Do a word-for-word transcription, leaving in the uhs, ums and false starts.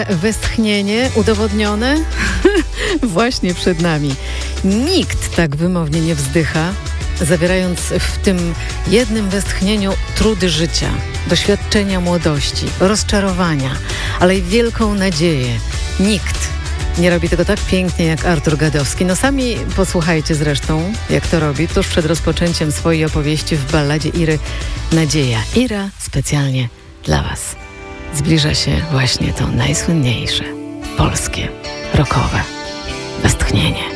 Westchnienie udowodnione właśnie przed nami. Nikt tak wymownie nie wzdycha, zawierając w tym jednym westchnieniu trudy życia, doświadczenia młodości, rozczarowania, ale i wielką nadzieję. Nikt nie robi tego tak pięknie jak Artur Gadowski. No sami posłuchajcie zresztą, jak to robi tuż przed rozpoczęciem swojej opowieści w balladzie Iry Nadzieja. Ira specjalnie dla Was. Zbliża się właśnie to najsłynniejsze polskie rockowe westchnienie.